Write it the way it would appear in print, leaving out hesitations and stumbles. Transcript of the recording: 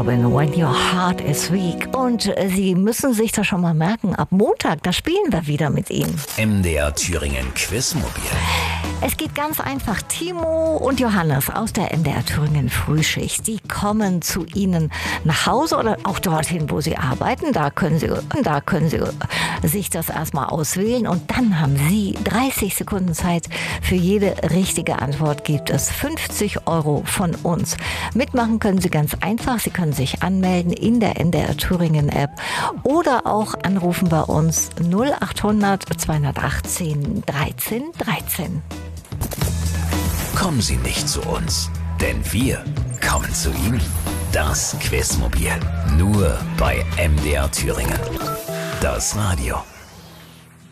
Robin, When Your Heart is Weak. Und Sie müssen sich das schon mal merken, ab Montag, da spielen wir wieder mit Ihnen. MDR Thüringen Quizmobil. Es geht ganz einfach. Timo und Johannes aus der MDR Thüringen Frühschicht, die kommen zu Ihnen nach Hause oder auch dorthin, wo Sie arbeiten. Da können Sie sich das erstmal auswählen und dann haben Sie 30 Sekunden Zeit. Für jede richtige Antwort gibt es 50 € von uns. Mitmachen können Sie ganz einfach. Sie können sich anmelden in der MDR Thüringen App oder auch anrufen bei uns 0800 218 13 13. Kommen Sie nicht zu uns, denn wir kommen zu Ihnen. Das Quizmobil. Nur bei MDR Thüringen. Das Radio.